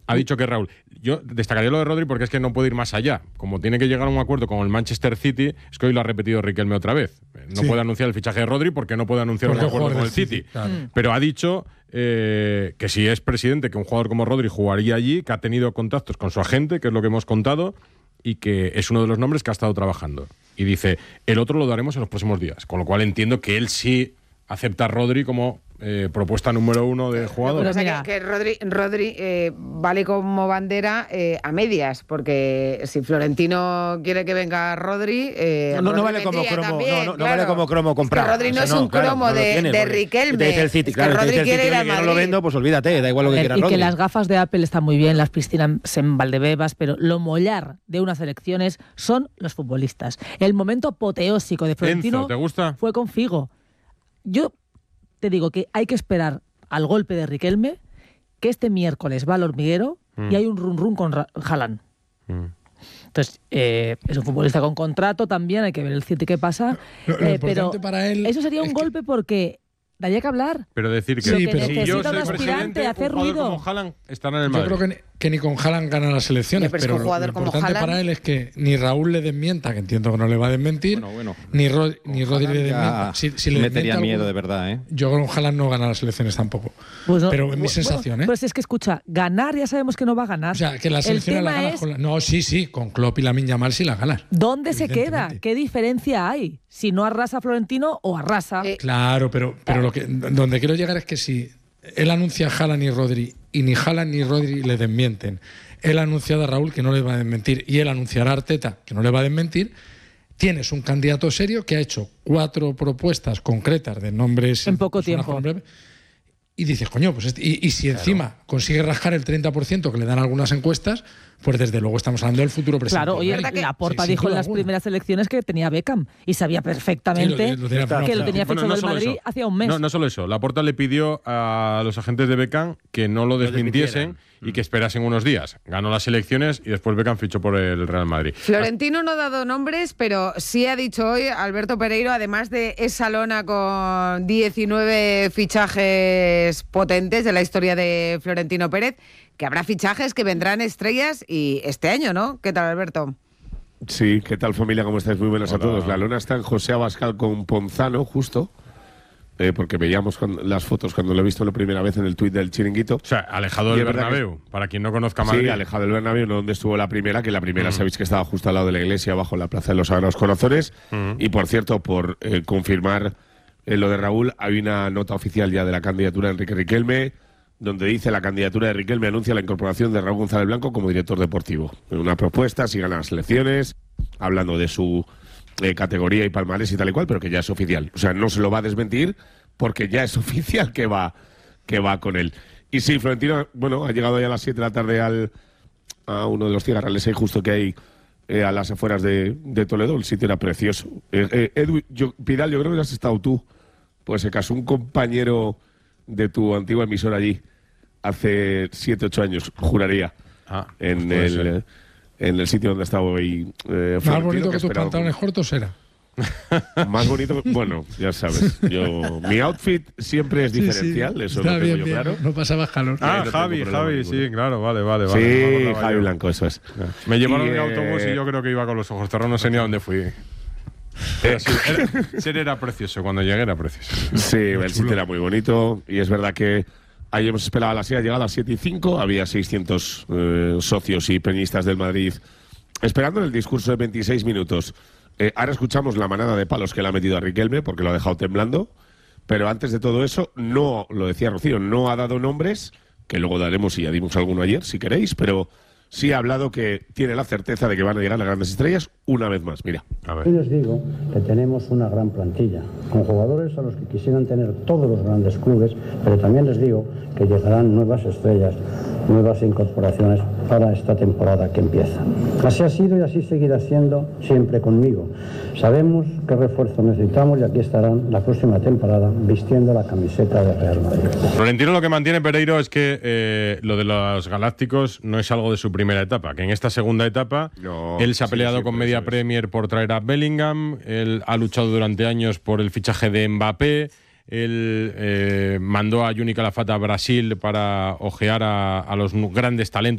ha dicho que Raúl. Yo destacaría lo de Rodri porque es que no puede ir más allá. Como tiene que llegar a un acuerdo con el Manchester City, es que hoy lo ha repetido Riquelme otra vez. No puede anunciar el fichaje de Rodri porque no puede anunciar un acuerdo con el City. Claro. Pero ha dicho que si es presidente, que un jugador como Rodri jugaría allí, que ha tenido contactos con su agente, que es lo que hemos contado, y que es uno de los nombres que ha estado trabajando. Y dice, el otro lo daremos en los próximos días. Con lo cual entiendo que él sí acepta a Rodri como propuesta número 1 de jugador. Lo que pasa que Rodri vale como bandera a medias, porque si Florentino quiere que venga Rodri, no vale como cromo, también, no vale como cromo comprado. Es que Rodri no es un cromo de Riquelme. El City, claro, Rodri quiere ir al Madrid. Yo no lo vendo, pues olvídate, da igual lo que quiera Y Rodri. que las gafas de Apple están muy bien, las piscinas en Valdebebas, pero lo mollar de unas elecciones son los futbolistas. El momento apoteósico de Florentino Enzo, ¿te gusta? Fue con Figo. Yo te digo que hay que esperar al golpe de Riquelme, que este miércoles va al Hormiguero y hay un run con Haaland. Entonces, es un futbolista con contrato también, hay que ver el City qué pasa. Pero para él eso sería un golpe porque daría que hablar. Pero decir que si yo soy un presidente, hacer un jugador ruido. como Haaland estará en el Madrid. Yo creo que ni con Haaland gana las elecciones, pero lo importante para él es que ni Raúl le desmienta, que entiendo que no le va a desmentir, ni Rodri le desmienta. Si le metería miedo de verdad, ¿eh? Yo con Haaland no gana las elecciones tampoco. Pues no, pero es mi sensación, ¿eh? Pues es que escucha, ganar ya sabemos que no va a ganar. O sea, que las elecciones las ganas con No, sí, con Klopp y Lamine Yamal sí las ganas. ¿Dónde se queda? ¿Qué diferencia hay? Si no arrasa Florentino o arrasa. Claro, pero donde quiero llegar es que si él anuncia a Haaland y Rodri y ni Haaland ni Rodri le desmienten, él ha anunciado a Raúl que no le va a desmentir y él anunciará a Arteta que no le va a desmentir, tienes un candidato serio que ha hecho 4 propuestas concretas de nombres en poco tiempo. Y dices, coño, pues y si encima consigue rascar el 30% que le dan algunas encuestas, pues desde luego estamos hablando del futuro presidente. Claro, oye, Laporta dijo en las primeras elecciones que tenía Beckham y sabía perfectamente que lo tenía fichado el Madrid hacía un mes. No solo eso, Laporta le pidió a los agentes de Beckham que no lo desmintiesen y que esperasen unos días. Ganó las elecciones y después Beckham fichó por el Real Madrid. Florentino no ha dado nombres, pero sí ha dicho hoy Alberto Pereiro, además de esa lona con 19 fichajes potentes de la historia de Florentino Pérez, que habrá fichajes que vendrán estrellas y este año, ¿no? ¿Qué tal, Alberto? Sí, ¿qué tal, familia? ¿Cómo estáis? Muy buenas a todos. La lona está en José Abascal con Ponzano, justo, porque veíamos las fotos cuando lo he visto la primera vez en el tuit del Chiringuito. O sea, alejado del Bernabéu, para quien no conozca Madrid. Sí, alejado del Bernabéu, no donde estuvo la primera, que la primera sabéis que estaba justo al lado de la iglesia, bajo la Plaza de los Sagrados Corazones. Y, por cierto, por confirmar lo de Raúl, hay una nota oficial ya de la candidatura de Enrique Riquelme, donde dice la candidatura de Riquelme anuncia la incorporación de Raúl González Blanco como director deportivo. Una propuesta, si gana las elecciones, hablando de su categoría y palmarés y tal y cual, pero que ya es oficial. O sea, no se lo va a desmentir porque ya es oficial que va con él. Y sí, Florentino, bueno, ha llegado ya a las 7 de la tarde a uno de los cigarrales ahí justo que hay a las afueras de Toledo. El sitio era precioso. Pidal, yo creo que has estado tú. Pues se casó un compañero de tu antigua emisora allí hace 7-8 años, juraría, en el sitio donde estaba hoy. Más bonito que tus pantalones cortos era. Más bonito, bueno, ya sabes. Mi outfit siempre es diferencial, sí, eso lo tengo yo claro. No pasaba calor. Javi, sí, claro, vale. Sí, Javi Blanco, eso es. Me llevaron en autobús y yo creo que iba con los ojos cerrados, no sé ni a dónde fui. Era precioso, cuando llegué era precioso. Sí, el sitio era muy bonito y es verdad que ahí hemos esperado a las 6, llegado a las 7:05, había 600 socios y peñistas del Madrid esperando el discurso de 26 minutos. Ahora escuchamos la manada de palos que le ha metido a Riquelme porque lo ha dejado temblando, pero antes de todo eso, no, lo decía Rocío, no ha dado nombres, que luego daremos y ya dimos alguno ayer, si queréis, pero sí ha hablado que tiene la certeza de que van a llegar las grandes estrellas una vez más. Mira. Yo les digo que tenemos una gran plantilla, con jugadores a los que quisieran tener todos los grandes clubes, pero también les digo que llegarán nuevas estrellas, nuevas incorporaciones para esta temporada que empieza. Así ha sido y así seguirá siendo siempre conmigo. Sabemos qué refuerzo necesitamos y aquí estarán la próxima temporada vistiendo la camiseta de Real Madrid. Florentino lo que mantiene Pereiro es que lo de los galácticos no es algo de su primera etapa, que en esta segunda etapa él se ha peleado con Media Premier por traer a Bellingham, él ha luchado durante años por el fichaje de Mbappé, él mandó a Juni Calafate a Brasil para ojear a los grandes talentos